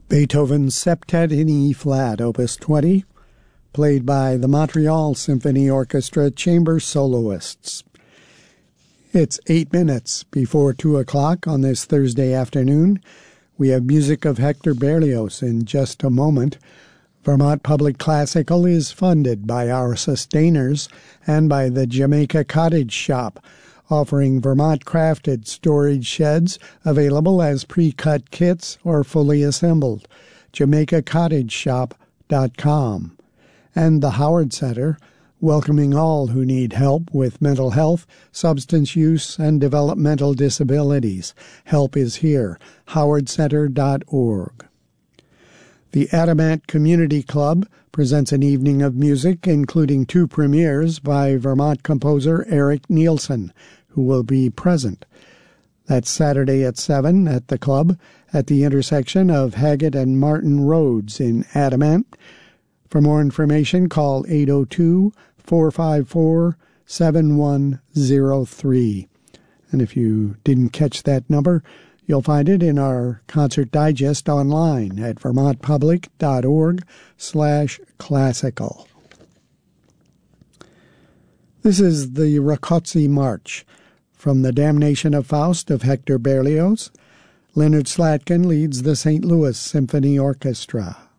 Beethoven's Septet in E-flat, Opus 20, played by the Montreal Symphony Orchestra chamber soloists. It's 8 minutes before 2 o'clock on this Thursday afternoon. We have music of Hector Berlioz in just a moment. Vermont Public Classical is funded by our sustainers and by the Jamaica Cottage Shop, offering Vermont-crafted storage sheds available as pre-cut kits or fully assembled. JamaicaCottageShop.com. And the Howard Center, welcoming all who need help with mental health, substance use, and developmental disabilities. Help is here. howardcenter.org. The Adamant Community Club presents an evening of music, including 2 premieres by Vermont composer Eric Nielsen, who will be present. That's Saturday at 7 at the club at the intersection of Haggett and Martin Roads in Adamant. For more information, call 802-454-7103. And if you didn't catch that number, you'll find it in our concert digest online at vermontpublic.org/classical. This is the Rákóczi March from The Damnation of Faust of Hector Berlioz. Leonard Slatkin leads the St. Louis Symphony Orchestra.